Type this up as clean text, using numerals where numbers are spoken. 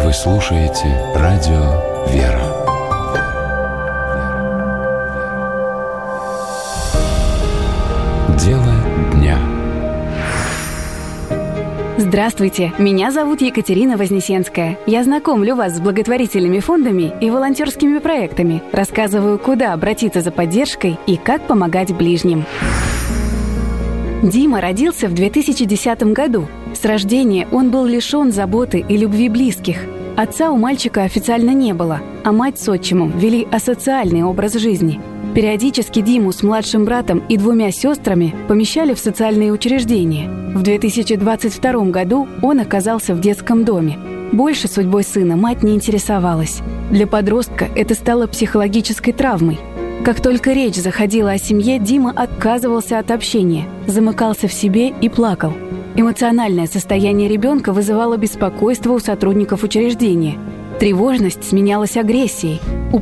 Вы слушаете радио «Вера». Дело дня. Здравствуйте, меня зовут Екатерина Вознесенская. Я знакомлю вас с благотворительными фондами и волонтерскими проектами, рассказываю, куда обратиться за поддержкой и как помогать ближним. Дима родился в 2010 году. С рождения он был лишен заботы и любви близких. Отца у мальчика официально не было, а мать с отчимом вели асоциальный образ жизни. Периодически Диму с младшим братом и 2 сестрами помещали в социальные учреждения. В 2022 году он оказался в детском доме. Больше судьбой сына мать не интересовалась. Для подростка это стало психологической травмой. Как только речь заходила о семье, Дима отказывался от общения, замыкался в себе и плакал. Эмоциональное состояние ребенка вызывало беспокойство у сотрудников учреждения. Тревожность сменялась агрессией.